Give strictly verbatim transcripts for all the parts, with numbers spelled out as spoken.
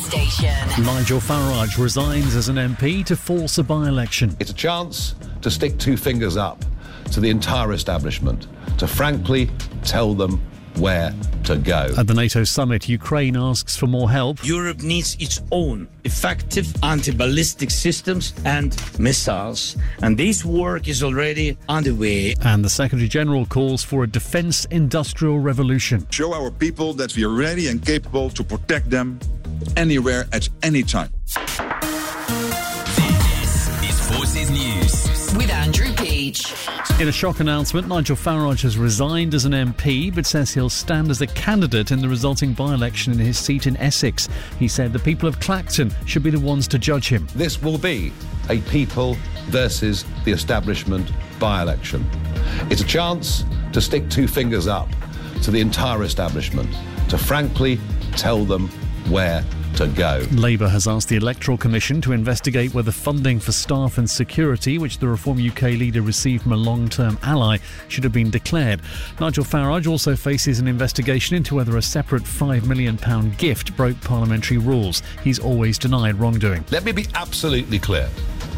station. Nigel Farage resigns as an M P to force a by-election. It's a chance to stick two fingers up to the entire establishment, to frankly tell them where to go. At the NATO summit, Ukraine asks for more help. Europe needs its own effective anti-ballistic systems and missiles, and this work is already underway. And the Secretary-General calls for a defence industrial revolution. Show our people that we are ready and capable to protect them anywhere at any time. This is Forces News with Andrew Peach. In a shock announcement, Nigel Farage has resigned as an M P but says he'll stand as a candidate in the resulting by-election in his seat in Essex. He said the people of Clacton should be the ones to judge him. This will be a people versus the establishment by-election. It's a chance to stick two fingers up to the entire establishment, to frankly tell them where to go. Labour has asked the Electoral Commission to investigate whether funding for staff and security, which the Reform U K leader received from a long-term ally, should have been declared. Nigel Farage also faces an investigation into whether a separate five million pounds gift broke parliamentary rules. He's always denied wrongdoing. Let me be absolutely clear.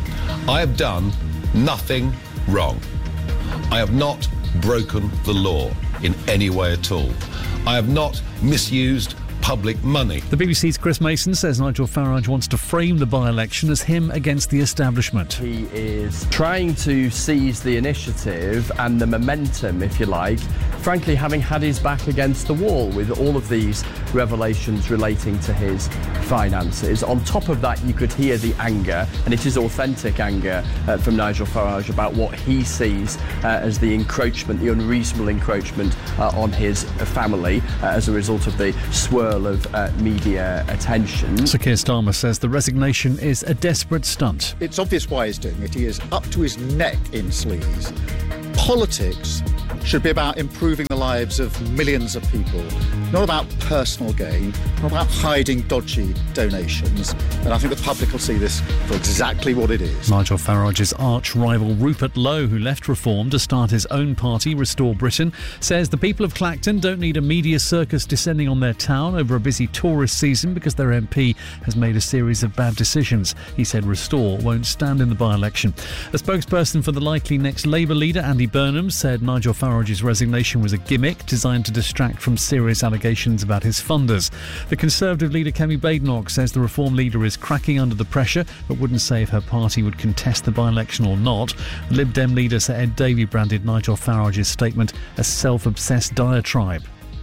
I have done nothing wrong. I have not broken the law in any way at all. I have not misused public money. The B B C's Chris Mason says Nigel Farage wants to frame the by-election as him against the establishment. He is trying to seize the initiative and the momentum, if you like, frankly having had his back against the wall with all of these revelations relating to his finances. On top of that, you could hear the anger, and it is authentic anger uh, from Nigel Farage about what he sees uh, as the encroachment, the unreasonable encroachment uh, on his family uh, as a result of the swirl of uh, media attention. Sir Keir Starmer says the resignation is a desperate stunt. It's obvious why he's doing it. He is up to his neck in sleaze. Politics should be about improving the lives of millions of people, not about personal gain, not about hiding dodgy donations. And I think the public will see this for exactly what it is. Nigel Farage's arch-rival Rupert Lowe, who left Reform to start his own party, Restore Britain, says the people of Clacton don't need a media circus descending on their town over a busy tourist season because their M P has made a series of bad decisions. He said Restore won't stand in the by-election. A spokesperson for the likely next Labour leader, Andy Burnham, said Nigel Farage's resignation was a gimmick designed to distract from serious allegations about his funders. The Conservative leader, Kemi Badenoch, says the Reform leader is cracking under the pressure but wouldn't say if her party would contest the by-election or not. The Lib Dem leader, Sir Ed Davey, branded Nigel Farage's statement a self-obsessed diatribe.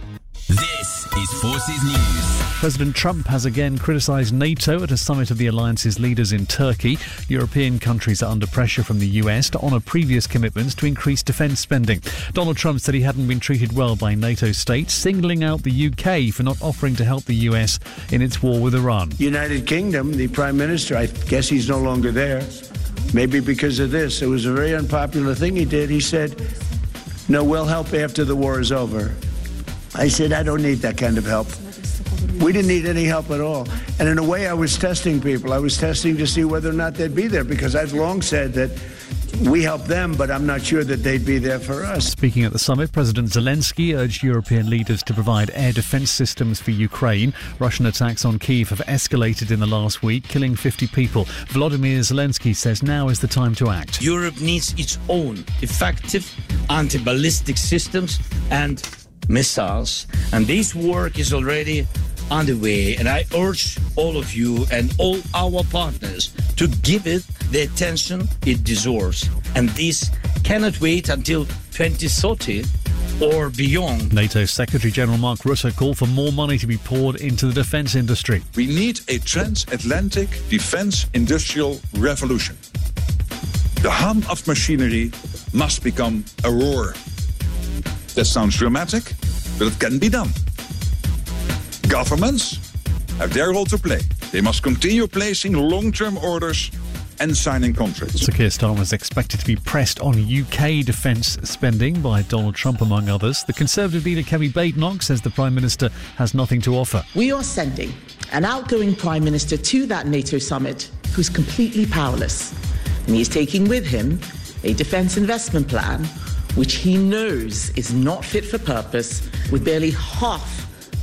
This is Forces News. President Trump has again criticised NATO at a summit of the alliance's leaders in Turkey. European countries are under pressure from the U S to honour previous commitments to increase defence spending. Donald Trump said he hadn't been treated well by NATO states, singling out the U K for not offering to help the U S in its war with Iran. United Kingdom, the Prime Minister, I guess he's no longer there. Maybe because of this. It was a very unpopular thing he did. He said, no, we'll help after the war is over. I said, I don't need that kind of help. We didn't need any help at all. And in a way, I was testing people. I was testing to see whether or not they'd be there, because I've long said that we help them, but I'm not sure that they'd be there for us. Speaking at the summit, President Zelensky urged European leaders to provide air defence systems for Ukraine. Russian attacks on Kyiv have escalated in the last week, killing fifty people. Volodymyr Zelensky says now is the time to act. Europe needs its own effective anti-ballistic systems and missiles, and this work is already underway, and I urge all of you and all our partners to give it the attention it deserves, and this cannot wait until twenty thirty or beyond. NATO Secretary-General Mark Rutte called for more money to be poured into the defence industry. We need a transatlantic defence industrial revolution. The hum of machinery must become a roar. That sounds dramatic, but it can be done. Governments have their role to play. They must continue placing long-term orders and signing contracts. Sir Keir Starmer is expected to be pressed on U K defence spending by Donald Trump, among others. The Conservative leader, Kemi Badenoch, says the Prime Minister has nothing to offer. We are sending an outgoing Prime Minister to that NATO summit who's completely powerless. And he is taking with him a defence investment plan which he knows is not fit for purpose, with barely half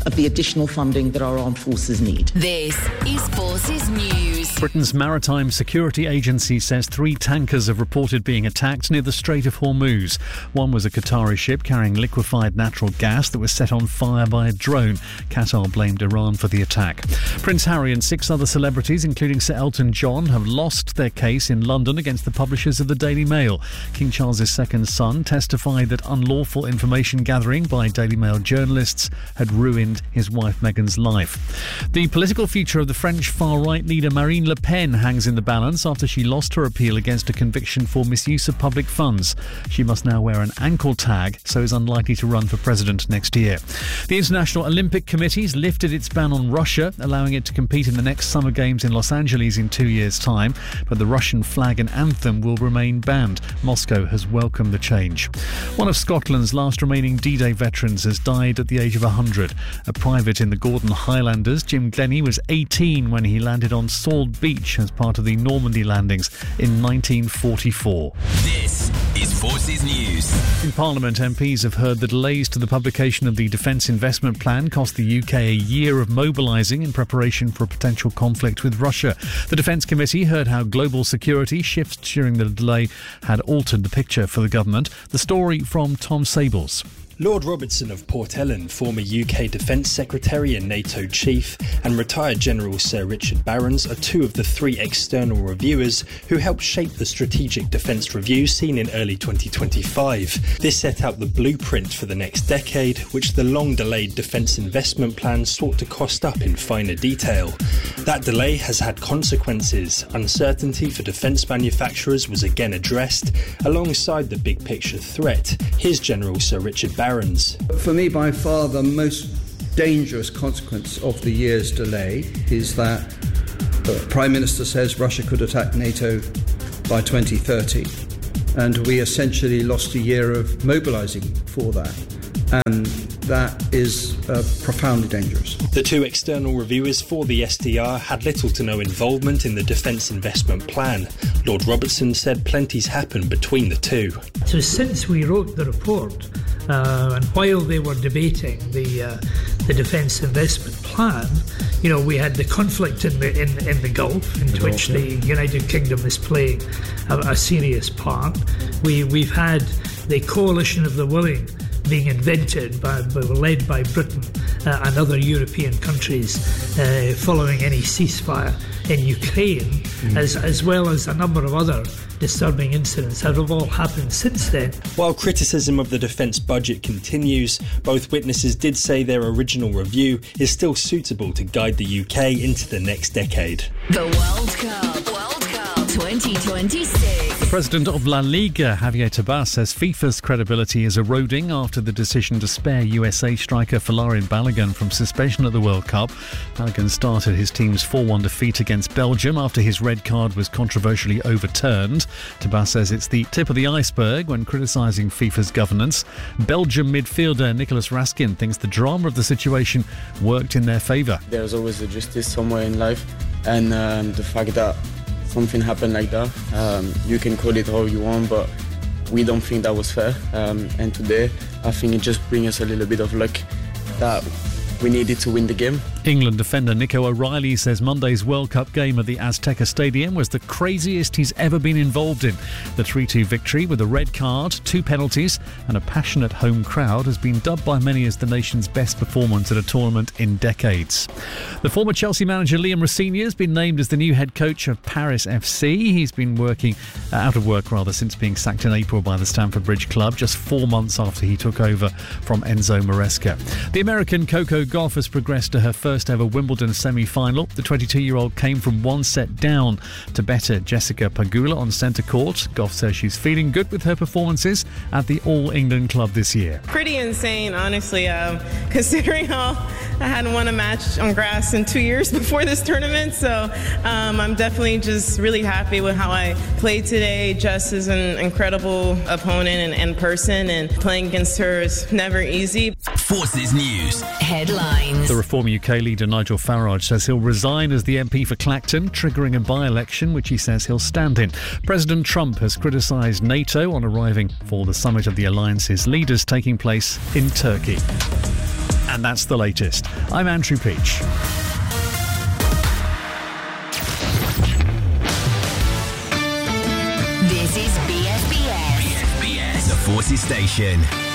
of the additional funding that our armed forces need. This is Forces News. Britain's Maritime Security Agency says three tankers have reported being attacked near the Strait of Hormuz. One was a Qatari ship carrying liquefied natural gas that was set on fire by a drone. Qatar blamed Iran for the attack. Prince Harry and six other celebrities, including Sir Elton John, have lost their case in London against the publishers of the Daily Mail. King Charles's second son testified that unlawful information gathering by Daily Mail journalists had ruined his wife Meghan's life. The political future of the French far-right leader Marine Le Pen hangs in the balance after she lost her appeal against a conviction for misuse of public funds. She must now wear an ankle tag, so is unlikely to run for president next year. The International Olympic Committee's lifted its ban on Russia, allowing it to compete in the next Summer Games in Los Angeles in two years' time, but the Russian flag and anthem will remain banned. Moscow has welcomed the change. One of Scotland's last remaining D-Day veterans has died at the age of one hundred. A private in the Gordon Highlanders, Jim Glennie, was eighteen when he landed on Salt Beach as part of the Normandy landings in nineteen forty-four. This is Forces News. In Parliament, M Ps have heard the delays to the publication of the Defence Investment Plan cost the U K a year of mobilising in preparation for a potential conflict with Russia. The Defence Committee heard how global security shifts during the delay had altered the picture for the government. The story from Tom Sables. Lord Robertson of Port Ellen, former U K Defence Secretary and NATO Chief, and retired General Sir Richard Barrons are two of the three external reviewers who helped shape the Strategic Defence Review seen in early twenty twenty-five. This set out the blueprint for the next decade, which the long-delayed Defence Investment Plan sought to cost up in finer detail. That delay has had consequences. Uncertainty for defence manufacturers was again addressed, alongside the big-picture threat. Here's General Sir Richard Barrons. For me, by far the most dangerous consequence of the year's delay is that the Prime Minister says Russia could attack NATO by twenty thirty, and we essentially lost a year of mobilising for that, and that is uh, profoundly dangerous. The two external reviewers for the S D R had little to no involvement in the Defence Investment Plan. Lord Robertson said plenty's happened between the two. So since we wrote the report, Uh, and while they were debating the uh, the defence investment plan, you know, we had the conflict in the in, in the Gulf, in the which Gulf, yeah. the United Kingdom is playing a, a serious part. We we've had the coalition of the willing being invented by, by led by Britain uh, and other European countries uh, following any ceasefire in Ukraine, mm. as as well as a number of other disturbing incidents that have all happened since then. While criticism of the defence budget continues, both witnesses did say their original review is still suitable to guide the U K into the next decade. The World Cup, World Cup twenty twenty-six. The president of La Liga, Javier Tebas, says FIFA's credibility is eroding after the decision to spare U S A striker Folarin Balogun from suspension at the World Cup. Balogun started his team's four one defeat against Belgium after his red card was controversially overturned. Tebas says it's the tip of the iceberg when criticising FIFA's governance. Belgium midfielder Nicolas Raskin thinks the drama of the situation worked in their favour. There's always a justice somewhere in life, and um, the fact that something happened like that, um, you can call it how you want, but we don't think that was fair. Um, and today, I think it just brings us a little bit of luck that we needed to win the game. England defender Nico O'Reilly says Monday's World Cup game at the Azteca Stadium was the craziest he's ever been involved in. The three two victory with a red card, two penalties and a passionate home crowd has been dubbed by many as the nation's best performance at a tournament in decades. The former Chelsea manager Liam Rosenior has been named as the new head coach of Paris F C. He's been working uh, out of work rather since being sacked in April by the Stamford Bridge club, just four months after he took over from Enzo Maresca. The American Coco Gauff has progressed to her first First ever Wimbledon semi-final. The twenty-two-year-old came from one set down to better Jessica Pegula on centre court. Gauff says she's feeling good with her performances at the All England club this year. Pretty insane, honestly, um, considering how I hadn't won a match on grass in two years before this tournament. So um, I'm definitely just really happy with how I played today. Jess is an incredible opponent and, and person, and playing against her is never easy. Forces News headlines. The Reform U K leader Nigel Farage says he'll resign as the M P for Clacton, triggering a by-election which he says he'll stand in. President Trump has criticised NATO on arriving for the summit of the alliance's leaders taking place in Turkey. And that's the latest. I'm Andrew Peach. This is B S B S. B S B S, the Forces Station.